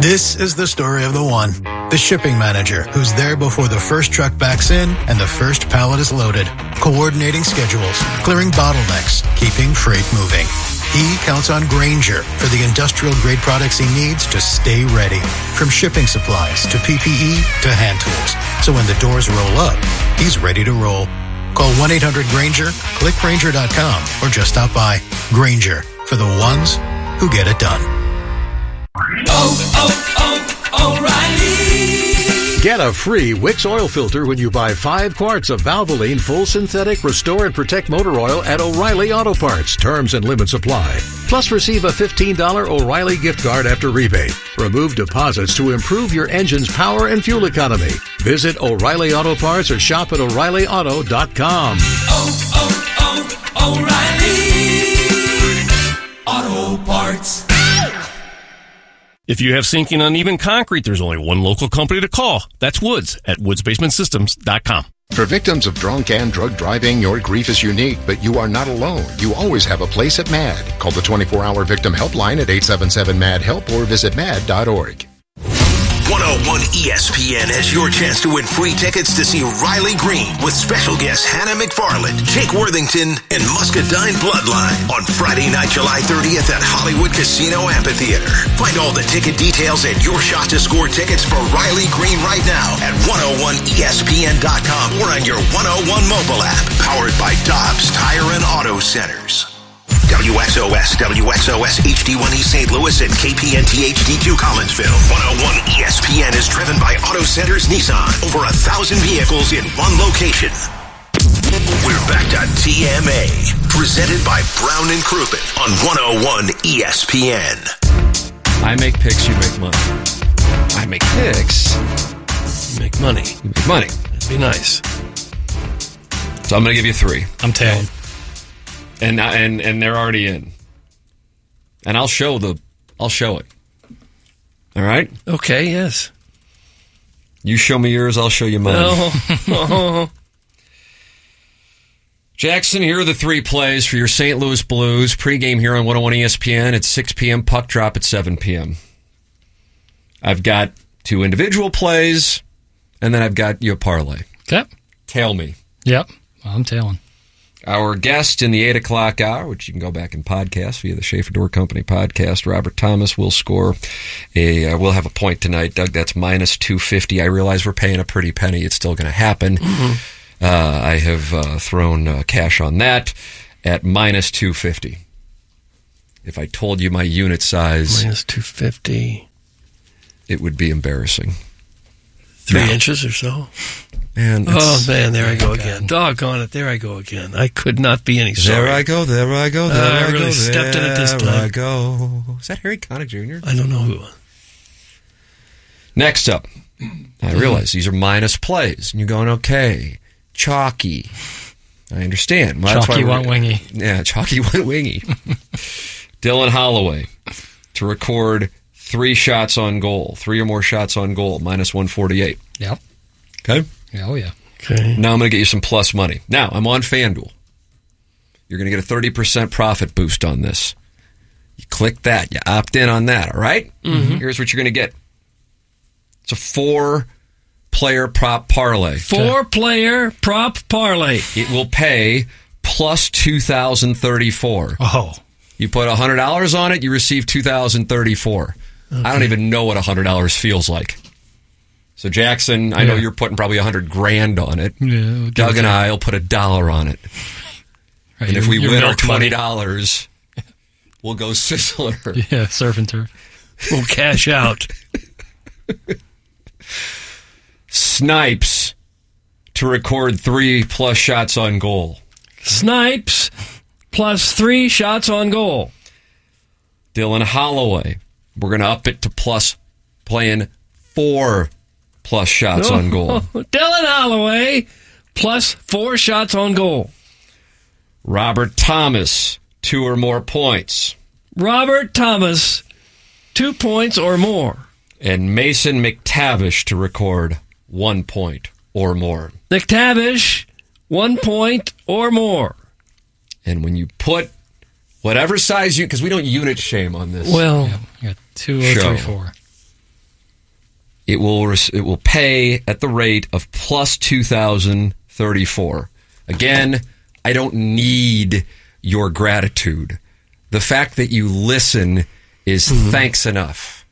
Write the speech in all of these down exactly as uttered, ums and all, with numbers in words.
This is the story of the one. The shipping manager who's there before the first truck backs in and the first pallet is loaded, coordinating schedules, clearing bottlenecks, keeping freight moving. He counts on Grainger for the industrial-grade products he needs to stay ready. From shipping supplies to P P E to hand tools. So when the doors roll up, he's ready to roll. Call one eight hundred Grainger, click Grainger dot com, or just stop by. Grainger, for the ones who get it done. Oh, oh, oh, O'Reilly. Get a free Wix oil filter when you buy five quarts of Valvoline Full Synthetic Restore and Protect Motor Oil at O'Reilly Auto Parts. Terms and limits apply. Plus, receive a fifteen dollars O'Reilly gift card after rebate. Remove deposits to improve your engine's power and fuel economy. Visit O'Reilly Auto Parts or shop at O'Reilly Auto dot com. Oh, oh, oh, O'Reilly Auto Parts. If you have sinking uneven concrete, there's only one local company to call. That's Woods at woods basement systems dot com. For victims of drunk and drug driving, your grief is unique, but you are not alone. You always have a place at MAD. Call the twenty-four hour victim helpline at eight seven seven M A D HELP or visit mad dot org. one oh one E S P N has your chance to win free tickets to see Riley Green with special guests Hannah McFarland, Jake Worthington, and Muscadine Bloodline on Friday night, July thirtieth at Hollywood Casino Amphitheater. Find all the ticket details and your shot to score tickets for Riley Green right now at one oh one E S P N dot com or on your one oh one mobile app, powered by Dobbs Tire and Auto Centers. W X O S, W X O S H D one E Saint Louis, and K P N T H D two Collinsville. one oh one E S P N is driven by Auto Centers Nissan. Over a thousand vehicles in one location. We're back to T M A, presented by Brown and Crouppen on one oh one E S P N. I make picks, you make money. I make picks. You make money. You make money. That'd be nice. So I'm going to give you three. I'm tailing. And and and they're already in. And I'll show the I'll show it. All right? Okay, yes. You show me yours, I'll show you mine. Oh. Jackson, here are the three plays for your Saint Louis Blues. Pregame here on one oh one E S P N at six p.m. Puck drop at seven p.m. I've got two individual plays, and then I've got you a parlay. Okay. Tail me. Yep. I'm tailing. Our guest in the eight o'clock hour, which you can go back and podcast via the Schaefer Door Company podcast, Robert Thomas will score a, uh, we'll have a point tonight. Doug, that's minus two fifty. I realize we're paying a pretty penny. It's still going to happen. Mm-hmm. Uh, I have uh, thrown uh, cash on that at minus two fifty. If I told you my unit size, minus two fifty, it would be embarrassing. Three now, inches or so? Man, oh, man, there I go again. Doggone it, there I go again. I could not be any sorry. There I go, there I go, there uh, I, I really go, stepped in it this time. There I go. Is that Harry Connick Junior? I don't know who. Next up, I realize these are minus plays. And you're going, okay, chalky. I understand. Well, chalky went wingy. Yeah, chalky went wingy. Dylan Holloway to record three shots on goal, three or more shots on goal, minus one forty-eight. Yep. Okay? Oh, yeah. Okay. Now I'm going to get you some plus money. Now, I'm on FanDuel. You're going to get a thirty percent profit boost on this. You click that. You opt in on that, all right? Mm-hmm. Here's what you're going to get. It's a four-player prop parlay. Four-player prop parlay. It will pay plus two thousand thirty-four. Oh. You put one hundred dollars on it, you receive two thousand thirty-four. Okay. I don't even know what one hundred dollars feels like. So, Jackson, I yeah. know you're putting probably one hundred grand on it. Yeah, Doug and I will put a dollar on it. Right, and if we win our twenty dollars, we'll go Sizzler. Yeah, surf and turf. We'll cash out. Snipes to record three plus shots on goal. Snipes plus three shots on goal. Dylan Holloway. We're going to up it to plus playing four plus shots oh, on goal. Dylan Holloway plus four shots on goal. Robert Thomas, two or more points. Robert Thomas, two points or more. And Mason McTavish to record one point or more. McTavish, one point or more. And when you put whatever size you, because we don't unit shame on this. Well, yeah, two or show. three, four. it will res- it will pay at the rate of plus two thousand thirty-four. Again, I don't need your gratitude. The fact that you listen is mm-hmm. thanks enough.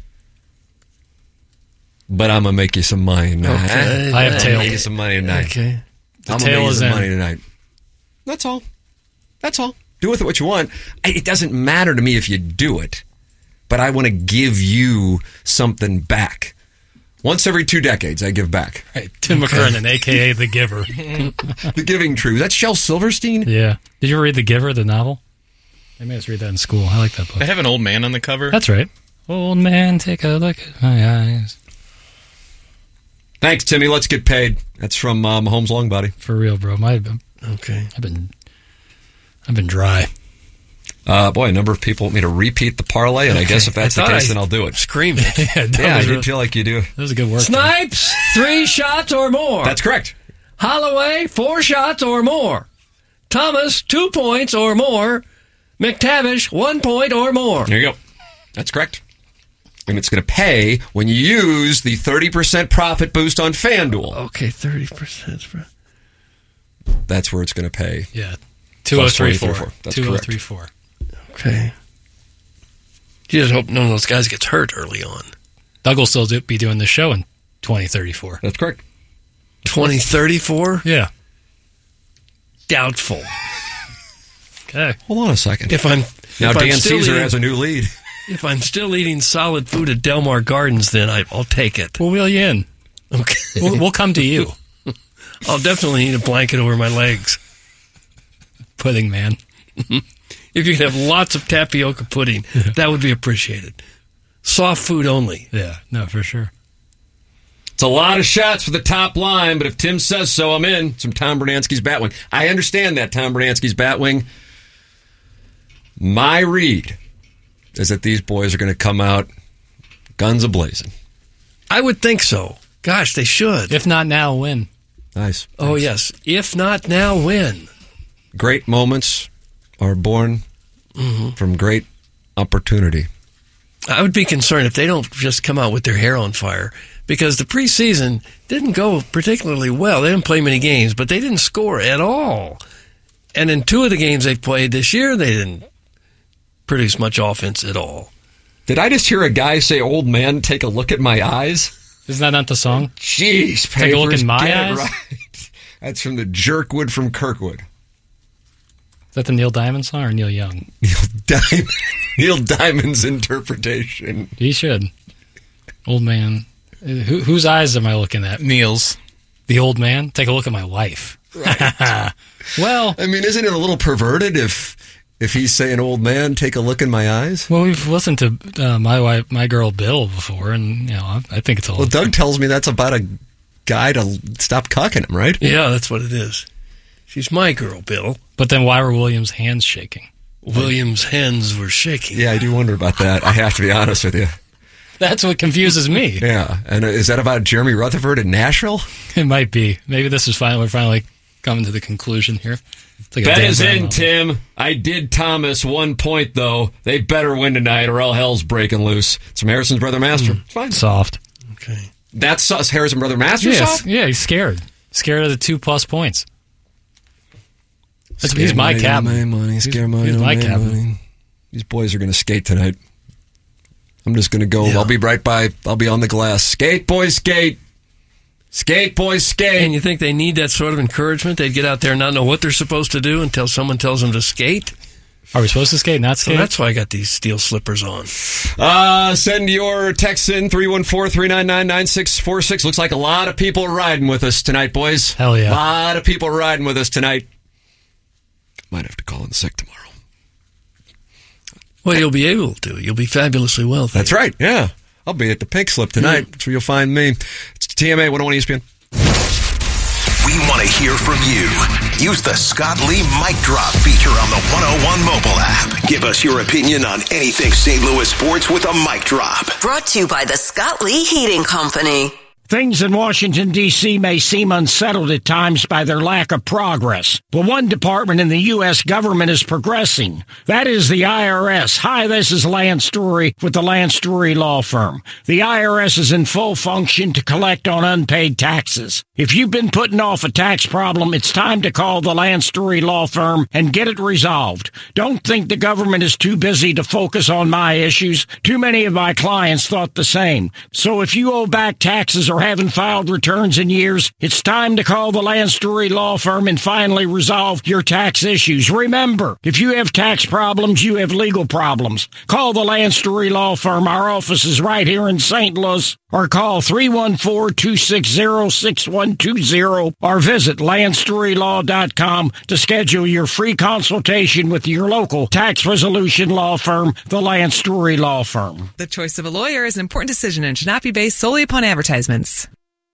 But I'm going to make you some money tonight. Okay. I have I'll tail. make you some money tonight. Okay. The I'm tail going to make you is some in. money tonight. That's all. That's all. Do with it what you want. I, it doesn't matter to me if you do it. But I want to give you something back. Once every two decades, I give back. Right. Tim McKernan, a k a. The Giver. The Giving Tree. That's Shel Silverstein? Yeah. Did you ever read The Giver, the novel? I made us read that in school. I like that book. They have an old man on the cover. That's right. Old man, take a look at my eyes. Thanks, Timmy. Let's get paid. That's from uh, Mahomes Longbody. For real, bro. My, Okay. I've been, I've been dry. Uh, boy, a number of people want me to repeat the parlay, and I guess if that's I the thought case, I then I'll do it. Scream it. yeah, that Yeah, I was did really- feel like you do. that was a good work. Snipes, three shots or more. That's correct. Holloway, four shots or more. Thomas, two points or more. McTavish, one point or more. There you go. That's correct. And it's going to pay when you use the thirty percent profit boost on FanDuel. Okay, thirty percent. That's where it's going to pay. Yeah. two oh three four. That's two oh correct. three four. Okay. You just hope none of those guys gets hurt early on. Doug will still do, be doing the show in twenty thirty-four. That's correct. twenty thirty-four? Yeah. Doubtful. Okay. Hold on a second. If I'm now if Dan I'm still Caesar eating, has a new lead. If I'm still eating solid food at Delmar Gardens, then I, I'll take it. We'll wheel you in. Okay. We'll, we'll come to you. I'll definitely need a blanket over my legs. Pudding man. If you could have lots of tapioca pudding, that would be appreciated. Soft food only. Yeah. No, for sure. It's a lot of shots for the top line, but if Tim says so, I'm in. Some Tom Bernansky's Batwing. I understand that, Tom Bernansky's Batwing. My read is that these boys are going to come out guns a-blazing. I would think so. Gosh, they should. If not now, when? Nice. Oh, yes. If not now, when? Great moments are born Mm-hmm. from great opportunity. I would be concerned if they don't just come out with their hair on fire, because the preseason didn't go particularly well. They didn't play many games, but they didn't score at all. And in two of the games they played this year, they didn't produce much offense at all. Did I just hear a guy say, old man, take a look at my eyes? Isn't that not the song? Jeez, Take a look Papers, in my get it eyes? right. That's from the Jerkwood from Kirkwood. Is that the Neil Diamond song or Neil Young? Neil Diamond, Neil Diamond's interpretation. He should. Old man. Who, whose eyes am I looking at? Neil's. The old man? Take a look at my wife. Right. Well, I mean, isn't it a little perverted if if he's saying, old man, take a look in my eyes? well, we've listened to uh, my wife, my girl Bill before, and you know, I, I think it's a Well, little. Doug tells me that's about a guy to stop cucking him, right? Yeah, that's what it is. She's my girl, Bill. But then why were Williams' hands shaking? Williams' hands were shaking. Yeah, I do wonder about that. I have to be honest with you. That's what confuses me. Yeah, and is that about Jeremy Rutherford in Nashville? It might be. Maybe this is finally we're finally coming to the conclusion here. It's like a Bet Dan is Brown in, moment. Tim. I did Thomas one point, though. They better win tonight or all hell's breaking loose. It's from Harrison's Brother Master. It's fine. Soft. Okay. That's us, Harrison Brother Master Yeah, soft? yeah, he's scared. Scared of the two plus points. That's, Scare he's my money, captain. My money, scare He's- money, he's my my captain. money. These boys are going to skate tonight. I'm just going to go. Yeah. I'll be right by. I'll be on the glass. Skate, boys, skate. Skate, boys, skate. And you think they need that sort of encouragement? They'd get out there and not know what they're supposed to do until someone tells them to skate? Are we supposed to skate, not So skate? that's why I got these steel slippers on. Uh, send your text in three one four, three nine nine, nine six four six. Looks like a lot of people are riding with us tonight, boys. Hell yeah. A lot of people are riding with us tonight. Might have to call in sick tomorrow. Well, you'll be able to. You'll be fabulously wealthy. That's right, yeah. I'll be at the Pink Slip tonight. That's where you'll find me. It's T M A one oh one E S P N. We want to hear from you. Use the Scott Lee Mic Drop feature on the one oh one mobile app. Give us your opinion on anything Saint Louis sports with a mic drop. Brought to you by the Scott Lee Heating Company. Things in Washington, D C may seem unsettled at times by their lack of progress, but one department in the U S government is progressing. That is the I R S. Hi, this is Lance Story with the Lance Story Law Firm. The I R S is in full function to collect on unpaid taxes. If you've been putting off a tax problem, it's time to call the Lance Story Law Firm and get it resolved. Don't think the government is too busy to focus on my issues. Too many of my clients thought the same. So if you owe back taxes or haven't filed returns in years, it's time to call the Lance Story Law Firm and finally resolve your tax issues. Remember, if you have tax problems, you have legal problems. Call the Lance Story Law Firm. Our office is right here in Saint Louis. Or call three one four, two six zero, six one two zero or visit lance story law dot com to schedule your free consultation with your local tax resolution law firm, the Lance Story Law Firm. The choice of a lawyer is an important decision and should not be based solely upon advertisements.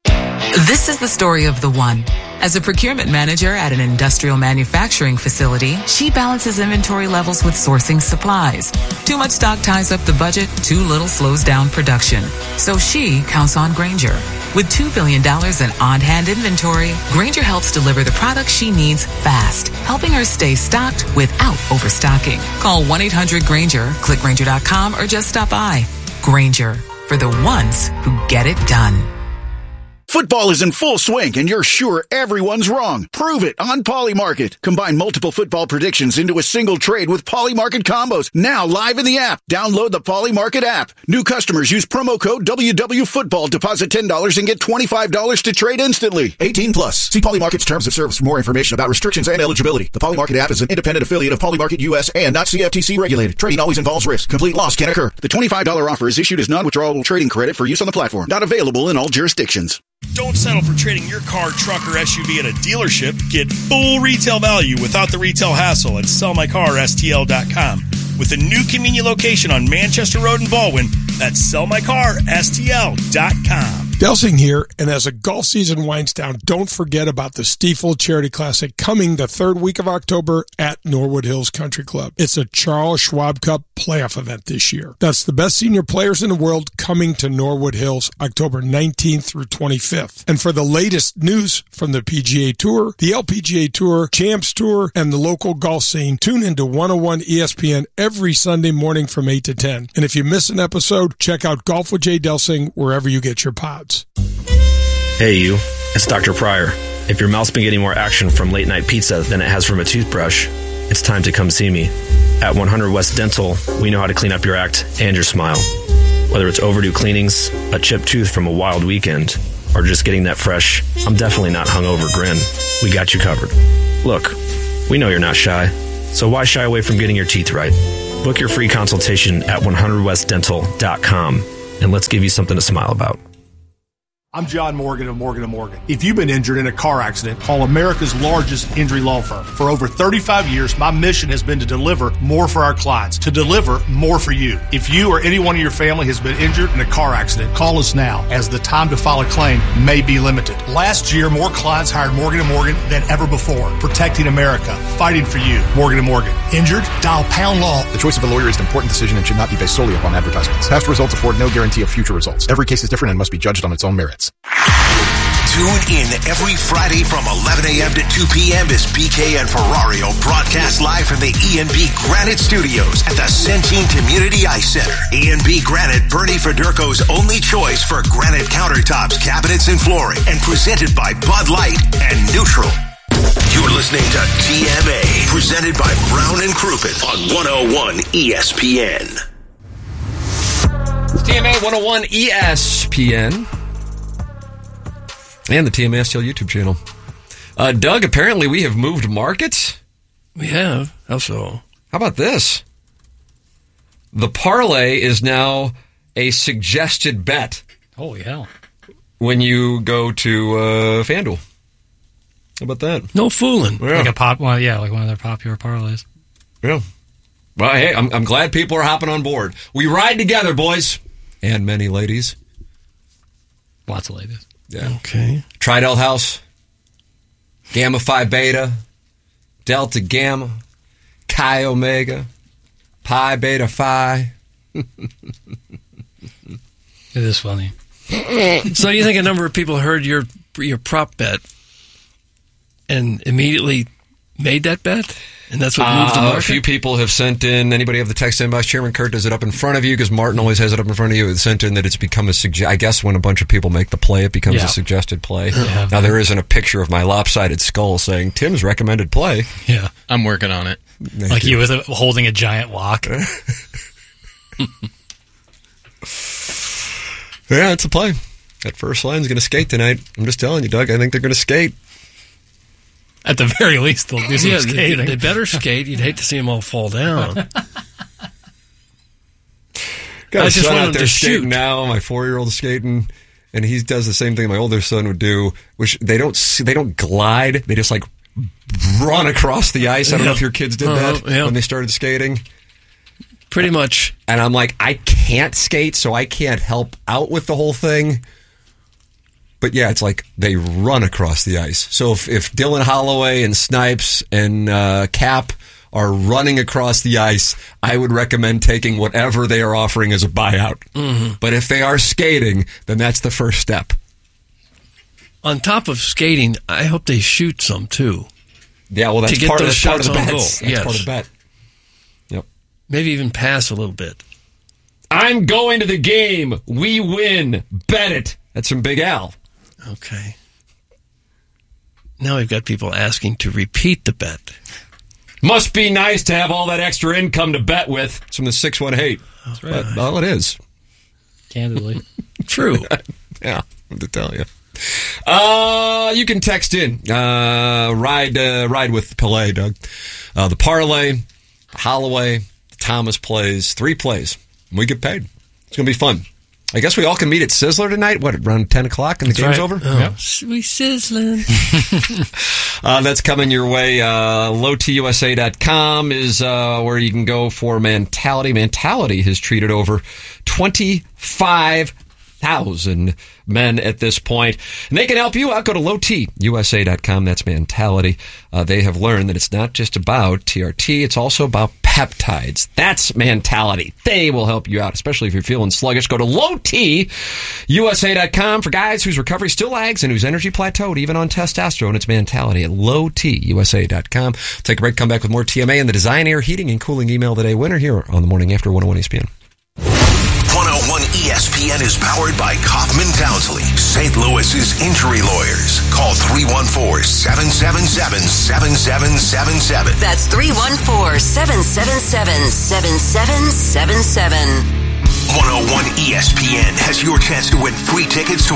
This is the story of the one. As a procurement manager at an industrial manufacturing facility, she balances inventory levels with sourcing supplies. Too much stock ties up the budget, too little slows down production. So she counts on Grainger. With two billion dollars in on-hand inventory, Grainger helps deliver the products she needs fast, helping her stay stocked without overstocking. Call one eight hundred Grainger, click Grainger dot com, or just stop by. Grainger, for the ones who get it done. Football is in full swing, and you're sure everyone's wrong. Prove it on Polymarket. Combine multiple football predictions into a single trade with Polymarket combos. Now live in the app. Download the Polymarket app. New customers use promo code W W Football. Deposit ten dollars and get twenty-five dollars to trade instantly. eighteen plus. See Polymarket's terms of service for more information about restrictions and eligibility. The Polymarket app is an independent affiliate of Polymarket U S and not C F T C regulated. Trading always involves risk. Complete loss can occur. The twenty-five dollars offer is issued as non-withdrawable trading credit for use on the platform. Not available in all jurisdictions. Don't settle for trading your car, truck, or S U V at a dealership. Get full retail value without the retail hassle at sell my car S T L dot com. With a new convenient location on Manchester Road in Baldwin, that's sell my car S T L dot com. Delsing here, and as a golf season winds down, don't forget about the Stiefel Charity Classic coming the third week of October at Norwood Hills Country Club. It's a Charles Schwab Cup playoff event this year. That's the best senior players in the world coming to Norwood Hills October nineteenth through twenty-fifth. And for the latest news from the P G A Tour, the L P G A Tour, Champs Tour, and the local golf scene, tune into one oh one E S P N every Sunday morning from eight to ten. And if you miss an episode, check out Golf with Jay Delsing wherever you get your pods. Hey you, it's Doctor Pryor. If your mouth's been getting more action from late night pizza than it has from a toothbrush, it's time to come see me. At one hundred West Dental, we know how to clean up your act and your smile. Whether it's overdue cleanings, a chipped tooth from a wild weekend, or just getting that fresh, I'm definitely not hungover grin, we got you covered. Look, we know you're not shy, so why shy away from getting your teeth right? Book your free consultation at one hundred west dental dot com, and let's give you something to smile about. I'm John Morgan of Morgan and Morgan. If you've been injured in a car accident, call America's largest injury law firm. For over thirty-five years, my mission has been to deliver more for our clients, to deliver more for you. If you or anyone in your family has been injured in a car accident, call us now, as the time to file a claim may be limited. Last year, more clients hired Morgan and Morgan than ever before, protecting America, fighting for you. Morgan and Morgan. Injured? Dial pound law. The choice of a lawyer is an important decision and should not be based solely upon advertisements. Past results afford no guarantee of future results. Every case is different and must be judged on its own merits. Tune in every Friday from eleven a.m. to two p.m. as B K and Ferrario broadcast live from the E and B Granite Studios at the Centene Community Ice Center. E and B Granite, Bernie Federko's only choice for granite countertops, cabinets, and flooring, and presented by Bud Light and Neutral. You're listening to T M A, presented by Brown and Crouppen on one oh one E S P N. T M A one oh one E S P N. And the T M A S T L YouTube channel. Uh, Doug, apparently we have moved markets. We have. How so? How about this? The parlay is now a suggested bet. Holy hell. When you go to uh, FanDuel. How about that? No fooling. Yeah. Like a pop, well, yeah, like one of their popular parlays. Yeah. Well, hey, I'm, I'm glad people are hopping on board. We ride together, boys. And many ladies. Lots of ladies. Yeah. Okay. Tridel House, Gamma Phi Beta, Delta Gamma, Chi Omega, Pi Beta Phi. It is funny. So you think a number of people heard your your prop bet and immediately made that bet? And that's what moved the Uh, market? a few people have sent in. Anybody have the text inbox? Chairman Kurt, does it up in front of you? Because Martin always has it up in front of you. It's sent in that it's become a suggest. I guess when a bunch of people make the play, it becomes Yeah. a suggested play. Yeah. Now there isn't a picture of my lopsided skull saying Tim's recommended play. Yeah, I'm working on it. Thank like you. you with a, holding a giant lock. Yeah, it's a play. That first line's going to skate tonight. I'm just telling you, Doug. I think they're going to skate. At the very least, they'll do some Yeah, they, skating. they better skate. You'd hate to see them all fall down. Got I a just son want out them there to skating shoot. now. My four-year-old is skating, and he does the same thing my older son would do. Which they don't see, they don't glide. They just like run across the ice. I don't know Yeah. if your kids did Uh-huh, that yeah. when they started skating. Pretty much. And I'm like, I can't skate, so I can't help out with the whole thing. But yeah, it's like they run across the ice. So if, if Dylan Holloway and Snipes and uh, Cap are running across the ice, I would recommend taking whatever they are offering as a buyout. Mm-hmm. But if they are skating, then that's the first step. On top of skating, I hope they shoot some too. Yeah, well, that's to get part of, those that's part of shots the on bet. goal. That's Yes. part of the bet. Yep. Maybe even pass a little bit. I'm going to the game. We win. Bet it. That's from Big Al. Okay. Now we've got people asking to repeat the bet. Must be nice to have all that extra income to bet with. It's from the six one eight. That's right. But all it is. Candidly. True. Yeah, what to tell you. Uh, you can text in. Uh, ride uh, ride with Pele, Doug. Uh, the parlay, Holloway, Thomas plays, three plays. We get paid. It's going to be fun. I guess we all can meet at Sizzler tonight. What, around ten o'clock and the That's game's right. over? Oh, Yep. sweet sizzling. Uh, that's coming your way. Uh, low t u s a dot com is uh, where you can go for Mentality. Mentality has treated over twenty-five thousand men at this point. And they can help you out. Go to low t u s a dot com. That's Mentality. Uh, they have learned that it's not just about T R T. It's also about peptides. That's Mentality. They will help you out, especially if you're feeling sluggish. Go to low t u s a dot com for guys whose recovery still lags and whose energy plateaued, even on testosterone. It's Mentality at low t u s a dot com. Take a break, come back with more T M A and the Design Air Heating and Cooling Email of the Day winner here on the morning after one oh one E S P N. one oh one E S P N is powered by Kaufman Townsley, Saint Louis's injury lawyers. Call three one four, seven seven seven, seven seven seven seven. That's three one four, seven seven seven, seven seven seven seven. one oh one E S P N has your chance to win free tickets to